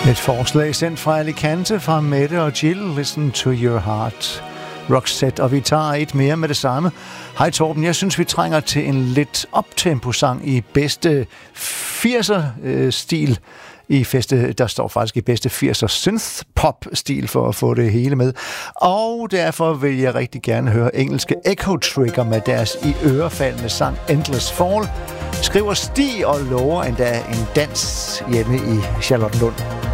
Et forslag sendt fra Alicante fra Mette og Jill. Listen to your heart. Roxette, og vi tager et mere med det samme. Hej Torben, jeg synes vi trænger til en lidt optempo-sang i bedste 80'er-stil. Der står faktisk i bedste 80'er synth-pop-stil for at få det hele med. Og derfor vil jeg rigtig gerne høre engelske Echo Trigger med deres i ørefaldende sang Endless Fall. Skriver Stig og lover endda en dans hjemme i Charlottenlund.